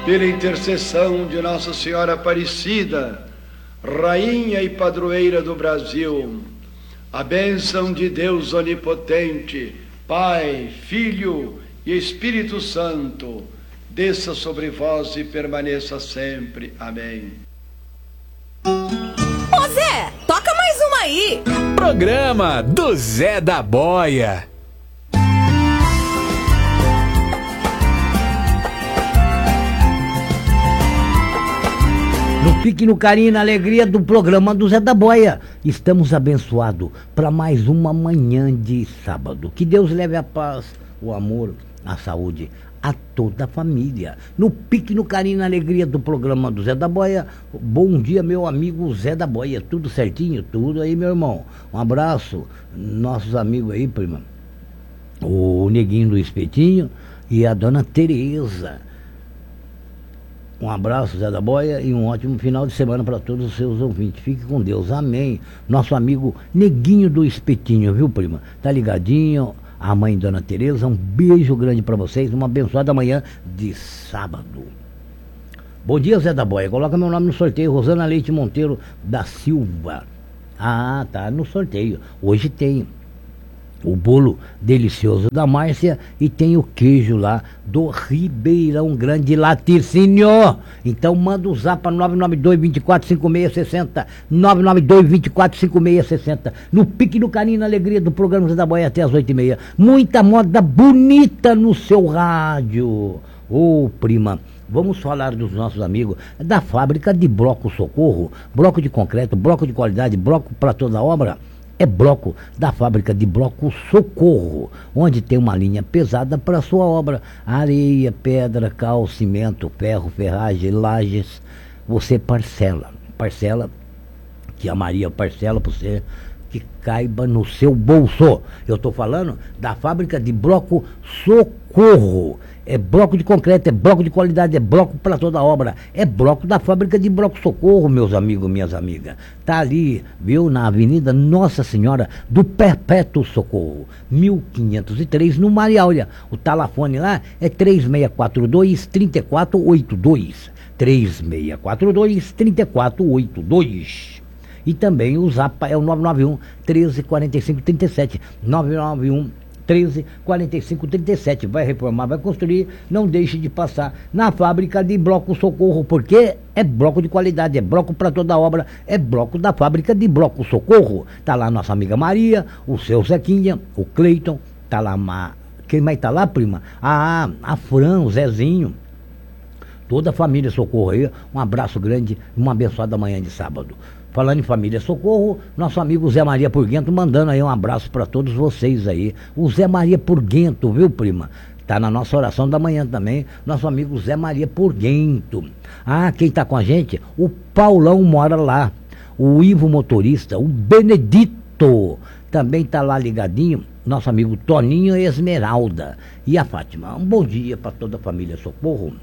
pela intercessão de Nossa Senhora Aparecida, Rainha e Padroeira do Brasil, a bênção de Deus Onipotente, Pai, Filho e Espírito Santo, desça sobre vós e permaneça sempre. Amém. Ô Zé, toca mais uma aí. Programa do Zé da Boia. No pique, no carinho e na alegria do programa do Zé da Boia. Estamos abençoados para mais uma manhã de sábado. Que Deus leve a paz, o amor, a saúde a toda a família. No pique, no carinho e na alegria do programa do Zé da Boia. Bom dia, meu amigo Zé da Boia. Tudo certinho? Tudo aí, meu irmão. Um abraço. Nossos amigos aí, prima. O Neguinho do Espetinho e a dona Tereza. Um abraço, Zé da Boia, e um ótimo final de semana para todos os seus ouvintes. Fique com Deus, amém. Nosso amigo Neguinho do Espetinho, viu, prima? Tá ligadinho? A mãe Dona Tereza, um beijo grande para vocês, uma abençoada manhã de sábado. Bom dia, Zé da Boia. Coloca meu nome no sorteio, Rosana Leite Monteiro da Silva. Ah, tá no sorteio. Hoje tem o bolo delicioso da Márcia e tem o queijo lá do Ribeirão Grande Laticínio. Então manda o zap para 992-245660, 992-245660, no pique do carinho e na alegria do programa Zé da Boia até as 8h30. Muita moda bonita no seu rádio. Ô, prima, vamos falar dos nossos amigos da fábrica de bloco Socorro, bloco de concreto, bloco de qualidade, bloco para toda obra. É bloco da fábrica de bloco Socorro, onde tem uma linha pesada para sua obra: areia, pedra, cal, cimento, ferro, ferragem, lajes. Você parcela, que a Maria parcela para você, que caiba no seu bolso. Eu estou falando da fábrica de bloco Socorro. É bloco de concreto, é bloco de qualidade, é bloco para toda obra. É bloco da fábrica de bloco Socorro, meus amigos, minhas amigas. Tá ali, viu, na Avenida Nossa Senhora do Perpétuo Socorro, 1503, no Mariáulia. O telefone lá é 3642-3482. 3642-3482. E também o zap é o 991-1345-37. 991-1345-37. Vai reformar, vai construir, não deixe de passar na fábrica de bloco Socorro, porque é bloco de qualidade, é bloco para toda obra, é bloco da fábrica de bloco Socorro. Tá lá nossa amiga Maria, o seu Zequinha, o Cleiton, tá lá, quem mais tá lá, prima? A Fran, o Zezinho, toda a família Socorro aí. Um abraço grande, uma abençoada manhã de sábado. Falando em família Socorro, nosso amigo Zé Maria Purguento mandando aí um abraço para todos vocês aí. O Zé Maria Purguento, viu, prima? Tá na nossa oração da manhã também, nosso amigo Zé Maria Purguento. Ah, quem tá com a gente? O Paulão mora lá. O Ivo motorista, o Benedito também tá lá ligadinho. Nosso amigo Toninho e Esmeralda. E a Fátima. Um bom dia para toda a família Socorro.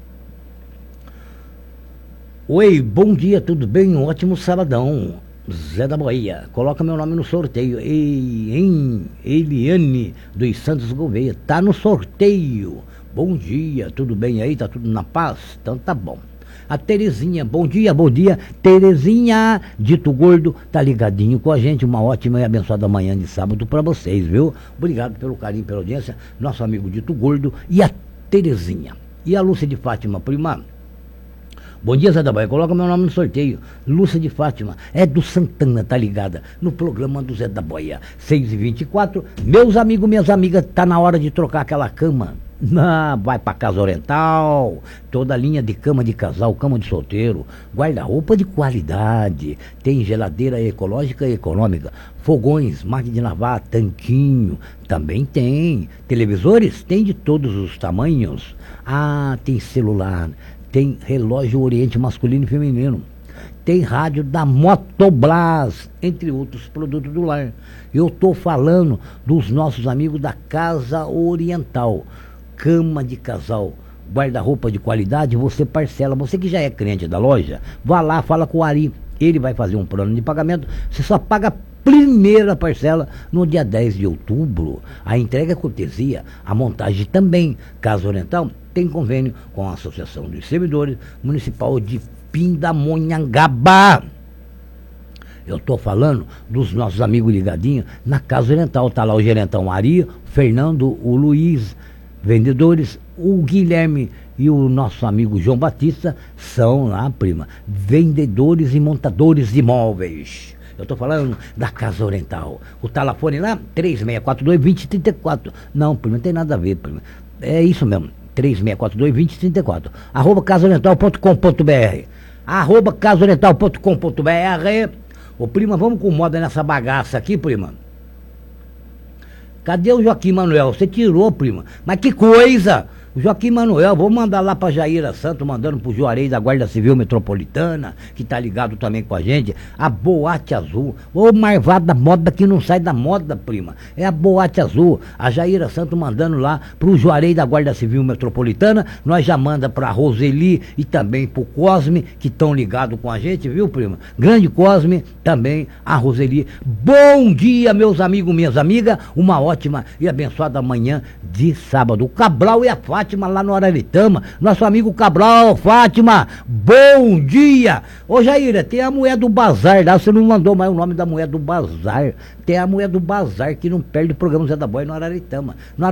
Oi, bom dia, tudo bem? Um ótimo sabadão. Zé da Boia, coloca meu nome no sorteio. Eliane dos Santos Gouveia, tá no sorteio. Bom dia, tudo bem aí? Tá tudo na paz? Então tá bom. A Terezinha, bom dia, Terezinha, dito gordo, tá ligadinho com a gente. Uma ótima e abençoada manhã de sábado pra vocês, viu? Obrigado pelo carinho, pela audiência, nosso amigo dito gordo e a Terezinha. E a Lúcia de Fátima, prima. Bom dia, Zé da Boia, coloca meu nome no sorteio. Lúcia de Fátima, é do Santana, tá ligada no programa do Zé da Boia, 6h24. Meus amigos, minhas amigas, tá na hora de trocar aquela cama. Vai pra Casa Oriental, toda a linha de cama de casal, cama de solteiro, guarda-roupa de qualidade, tem geladeira ecológica e econômica, fogões, máquina de lavar, tanquinho, também tem, televisores, tem de todos os tamanhos. Ah, tem celular, tem relógio Oriente masculino e feminino, tem rádio da Motoblas, entre outros produtos do lar. Eu tô falando dos nossos amigos da Casa Oriental, cama de casal, guarda-roupa de qualidade, você parcela. Você que já é cliente da loja, vá lá, fala com o Ari, ele vai fazer um plano de pagamento, você só paga a primeira parcela no dia 10 de outubro. A entrega é cortesia, a montagem também. Casa Oriental tem convênio com a Associação dos Servidores Municipal de Pindamonhangaba. Eu estou falando dos nossos amigos ligadinhos na Casa Oriental. Está lá o gerentão Ari, o Fernando, o Luiz, vendedores, o Guilherme e o nosso amigo João Batista são lá, prima, vendedores e montadores de imóveis. Eu estou falando da Casa Oriental. O telefone lá, 3642-2034. Não, prima, não tem nada a ver, prima. É isso mesmo, 3642-2034. @casaoriental.com.br @casaoriental.com.br. Ô, prima, vamos com moda nessa bagaça aqui, prima. Cadê o Joaquim Manuel? Você tirou, prima. Mas que coisa! O Joaquim Manuel, vou mandar lá pra Jaira Santos, mandando pro Juarez da Guarda Civil Metropolitana, que tá ligado também com a gente, a Boate Azul. Ô, marvada moda que não sai da moda, prima. É a Boate Azul. A Jaira Santos mandando lá pro Juarez da Guarda Civil Metropolitana. Nós já manda pra Roseli e também pro Cosme, que estão ligados com a gente, viu, prima? Grande Cosme, também a Roseli. Bom dia, meus amigos, minhas amigas. Uma ótima e abençoada manhã de sábado. O Cabral e a Fátima lá no Araritama, nosso amigo Cabral, Fátima, bom dia! Ô Jaira, tem a mulher do bazar lá, você não mandou mais o nome da mulher do bazar. Tem a mulher do bazar que não perde o programa Zé da Boia no Araritama.